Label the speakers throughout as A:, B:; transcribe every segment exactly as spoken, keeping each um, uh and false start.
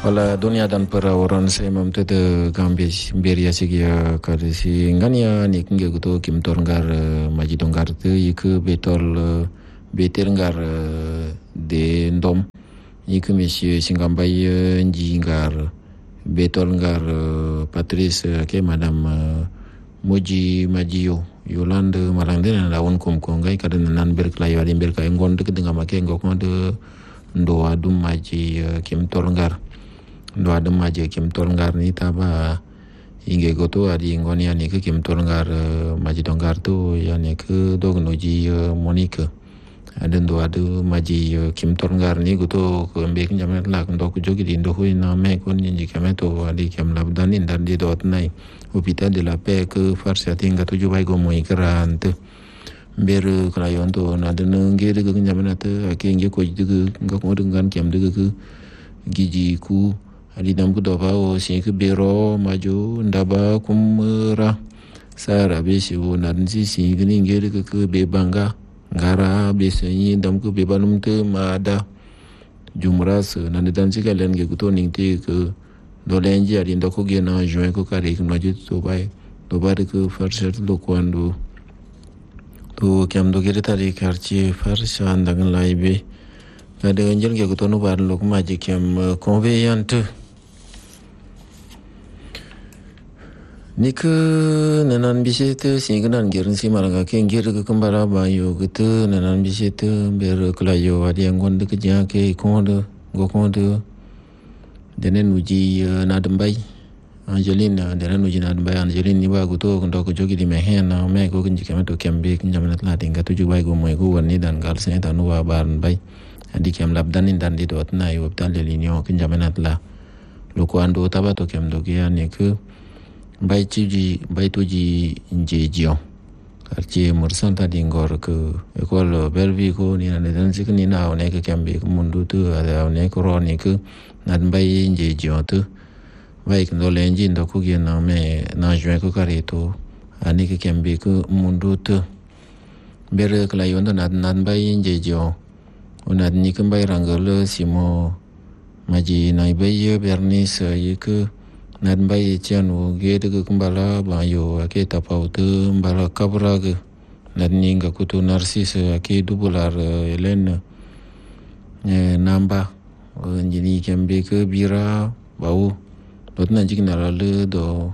A: Wala dunia dan para orang saya mampu te gambis beria segi karisi ngania ni kinge guto kim torngar maji dongar te ik betol beter ngar de ndom ik monsieur singambai njingar betol ngar Patrice ke madame Moji Majio Yolande Marangde na won kom ko ngai kadan nan berklay wadi berkay ngon de dengan make ngok de ndo adum maji kim torngar ndo adum maji kim torngar ni taba inge goto adi ngoni ani ke kim torngar maji dongar tu yani ke dognoji Monica ada ndo adu maji kim torngar ni goto ko mbek nyamet lak ndo ko jogi di ndo huina me kon ni kameto adi kem labdanin dan di dot nai hôpital de la paix que farsa tinga tuju bay go moy krante ber kala yonto na de ngere go nyamana te ake nge ko digu ngak mo dengan kem digu ku giji ku ali dam ku doba o sin ku bero maju ndaba kumra sara be si o na nsi sin gni ngere ku be banga ngara be sin dam ku be banum te mada jumras na de dan si kalen ge ku to ning te ku dolenji ari ndoko gena join ko kare ko majid to bay to bare ko farset lo kwando to kam do gere tari quartier farsa andangan laibe kada angel ge ko to no bar lo maji kam conveyant nik nanan bisete singanan gerin si maranga ken gere ko kambara ba yo gitu nanan bisete ber klayo adi angon de kja ke konde go konde denen uji nadambai Angelina denen uji nadambai Angelina ni ba guto ndo ko jogi di mehen na me ko kinji kamato kembe kinjamanat la tinga tuju bai go moy go wani dan gal sen ta nuwa ban bai adi kem labdanin dan di dot na yo tan le linyo kinjamanat la loko ando tabato kem do ya ne ke bai chiji bai tuji injejio quartier mursanta di ngor ke ekol belvi ko ni na dan sikni na ne ke kembe mundu tu ada ne ko ro ne ke nan bai nje jotu bai kndo lenji ndo ku ge na me na jwe ko kareto ani ke kembe ko mundu tu bere kala yondo nan nan bai nje jo onad ni kan bai rangal simo maji nai bai bernis yek nan bai chanu ge de ko mbala ba yo ke tapau tu mbala kabra ge nan ni ga kutu narsis ke dubular elen namba jadi kembe ke bira bau dot na jigna le do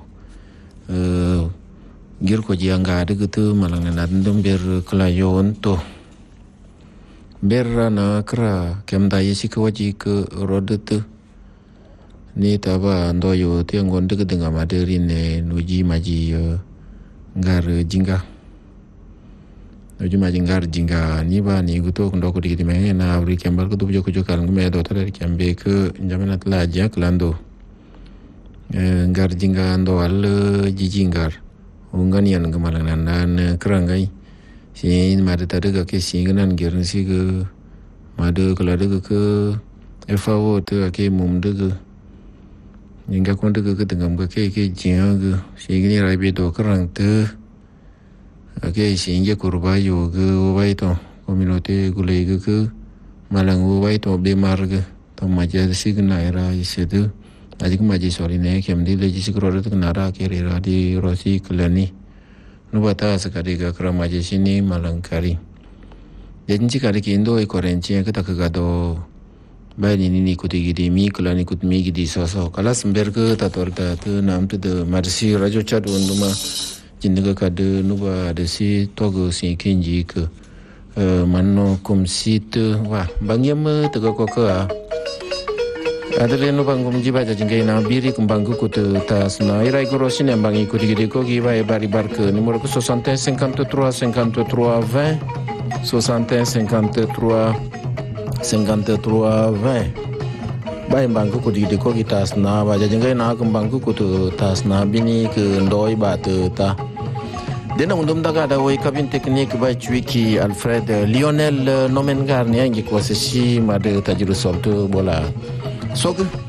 A: gir ko jianga de gitu malang na ndom ber klayon to berra na kra kem da yesi ko waji ke rodet ni taba ndo yo te ngon de de ngama de rine nuji maji ngar jinga nuji maji ngar jinga ni ba ni guto ndo ko digi me na abri kembal ko dujo ko jokal me do tare kembe ke jamanat la ja klando ngar jinga ndo al jijingar ungani an ngamalang nan krangai sin made tade ga ke singanan gerin si ge made kala de ke efao te ke mum de ge ninga kon de ke tengam ke ke jing ge sigini raibe do krang te ake singe kurba yo ge wai to communauté gulai ge ke malang wai to be marge to maja signa era isedu adik maji soline kem di leji sikro ret nara ke ra di rosi klani nubata sakari ga kra maji sini malang kari jenji kari ki indo e korenchi ke tak ga do bai ni ni kuti gidi mi klani kut mi gidi so so kala sember ke tator ta tu nam tu de marsi rajo chat unduma jindaga kade nuba de si togo si kinji ke manno kum sit wa bangyam te ko ko a adele no bangum jiba ja jingai na biri kumbangu kut tas na irai ko rosin yang bangi kuti gidi ko gi ba bari barke numero ko soixante cinquante-trois cinquante-trois vingt soixante cinquante-trois cinquante-trois vingt bai bangku ko di ko gitas na ba jingai na kumbangku ko tas na bini ke ndoi ba te ta dena undum daga da wai kabin teknik ba chwiki Alfred Lionel Nomengar ne ngi ko se si ma de tajiru solto bola sok